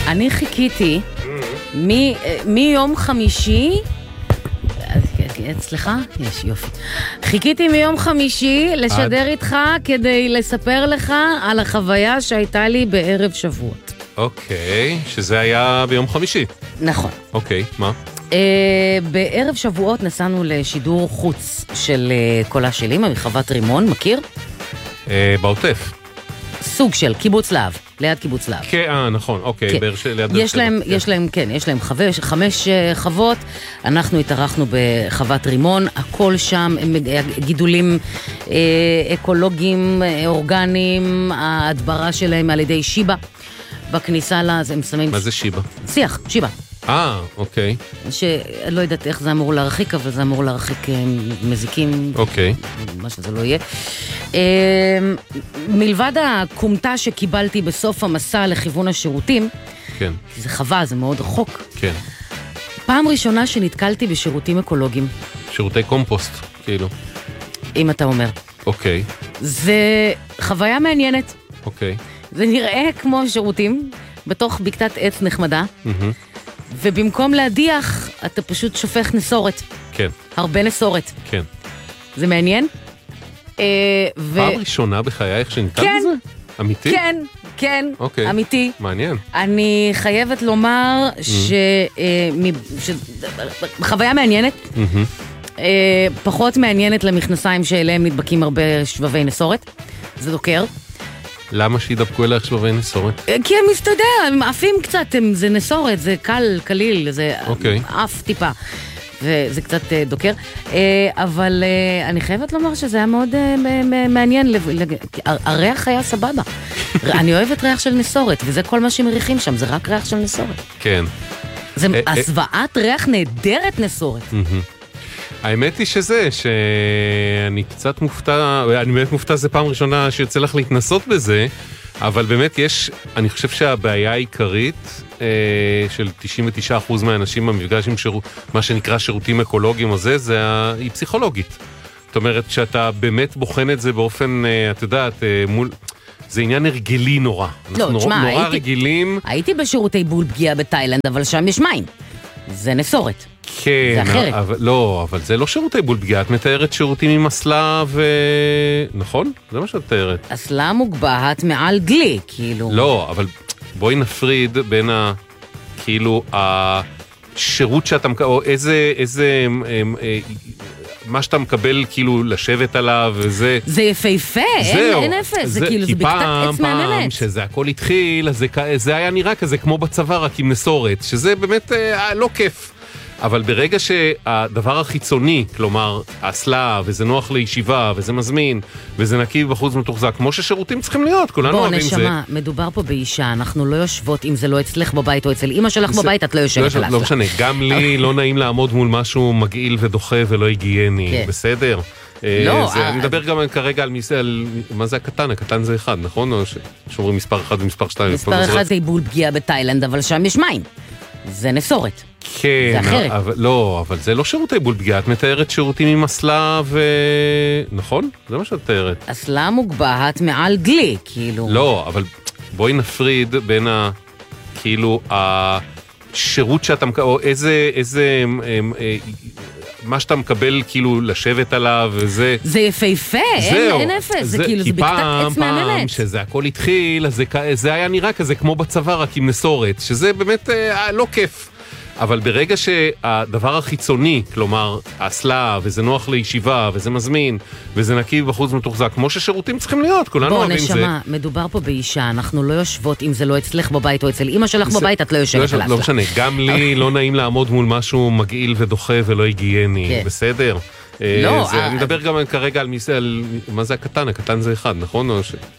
אני חיכיתי מיום חמישי, אצלך? יש, יופי. חיכיתי מיום חמישי לשדר איתך כדי לספר לך על החוויה שהייתה לי בערב שבועות. אוקיי, שזה היה ביום חמישי. נכון. אוקיי, מה? בערב שבועות נסענו לשידור חוץ של קולה של אמא מחוות רימון, מכיר? בעוטף. סוג של קיבוץ להב, ליד קיבוץ להב. כן, נכון, אוקיי, ליד באר שבע. יש להם 5 חוות, אנחנו התארחנו בחוות רימון, הכל שם, גידולים אקולוגיים, אורגניים, ההדברה שלהם על ידי שיבה, בכניסה לה, הם שמים... מה זה שיבה? שיבה. אוקיי. שלא יודעת איך זה אמור להרחיק, אבל זה אמור להרחיק מזיקים. אוקיי. מה שזה לא יהיה. מלבד הקומתה שקיבלתי בסוף המסע לכיוון השירותים, כן. כי זה חווה, זה מאוד רחוק. כן. פעם ראשונה שנתקלתי בשירותים אקולוגיים. שירותי קומפוסט, כאילו. אם אתה אומר. אוקיי. זה חוויה מעניינת. אוקיי. זה נראה כמו שירותים, בתוך בקתת עץ נחמדה. ובמקום להדיח, אתה פשוט שופך נסורת. כן. הרבה נסורת. כן. זה מעניין? פעם ראשונה בחייך שנתקלת בזה? אמיתי? כן, אוקיי. אמיתי. מעניין. אני חייבת לומר חוויה מעניינת. פחות מעניינת למכנסיים שאליהם נדבקים הרבה שבבי נסורת. זה דוקר. למה שידבקו אלייך שבבי נסורת? כי הם מסתדר, הם עפים קצת, זה נסורת, זה קליל, זה אף טיפה. וזה קצת דוקר. אבל אני חייבת לומר שזה היה מאוד מעניין. הריח היה סבבה. אני אוהבת ריח של נסורת, וזה כל מה שמריחים שם, זה רק ריח של נסורת. כן. זה הסוואת ריח נהדרת נסורת. האמת היא שאני קצת מופתע, אני באמת מופתע, זה פעם ראשונה שיוצא לך להתנסות בזה, אבל באמת אני חושב שהבעיה העיקרית של 99% מהאנשים במפגש עם מה שנקרא שירותים אקולוגיים או היא פסיכולוגית. זאת אומרת, שאתה באמת בוחן את זה באופן, את יודעת, זה עניין הרגלי נורא. לא, תשמע, נורא רגילים. הייתי בשירותי בול פגיעה בתאילנד, אבל שם יש מים. זה נסורת. כן, אבל זה לא שירותי בול פגיעה, את מתארת שירותים עם אסלה נכון? זה מה שאת מתארת. אסלה מוגבהת מעל דלי, כאילו. לא, אבל בואי נפריד בין כאילו, השירות שאתה מקבל, או איזה, מה שאתה מקבל כאילו לשבת עליו, וזה... זה יפהפה, אין אפס, זה כאילו, זה בקתת עץ מהממת. פעם שזה הכל התחיל, זה היה נראה כזה כמו בצבא, רק עם נסורת, שזה באמת לא כיף. אבל ברגע שהדבר החיצוני, כלומר, האסלה, וזה נוח לישיבה, וזה מזמין, וזה נקי בחוץ מתוחזק, כמו ששירותים צריכים להיות, כולנו אוהבים זה. בוא נשמה, מדובר פה באישה, אנחנו לא יושבות, אם זה לא אצלך בבית או אצל אמא שלך בבית, את לא יושבת על האסלה. לא משנה, גם לי לא נעים לעמוד מול משהו מגעיל ודוחה ולא היגייני, בסדר? לא, אני מדבר גם כרגע על מה זה הקטן? הקטן זה אחד, נכון? או שאומרים מספר 1 ומספר 2? מספר 1 זה בול פגיעה בתאילנד, אבל שם יש מים. זה נסורת. כן, אבל זה לא שירותי בול פגיעה, את מתארת שירותים עם אסלה נכון? זה מה שאת מתארת. אסלה מוגבהת מעל דלי, כאילו. לא, אבל בואי נפריד בין כאילו, השירות שאתה מקבל, או איזה, מה שאתה מקבל כאילו לשבת עליו, וזה... זה יפהפה, אין אפס, זה כאילו, זה בקתת עץ מהממת. פעם שזה הכל התחיל, זה היה נראה כזה כמו בצבא, רק עם נסורת, שזה באמת לא כיף. אבל ברגע שהדבר החיצוני, כלומר, האסלה, וזה נוח לישיבה, וזה מזמין, וזה נקי בחוץ מתוחזק, כמו ששירותים צריכים להיות, כולנו אוהבים זה. בוא נשמה, מדובר פה באישה, אנחנו לא יושבות, אם זה לא אצלך בבית או אצל אמא שלך בבית, את לא יושבת על האסלה. לא משנה, גם לי לא נעים לעמוד מול משהו מגעיל ודוחה ולא היגייני, בסדר? אני מדבר גם כרגע על מה זה הקטן? הקטן זה אחד, נכון?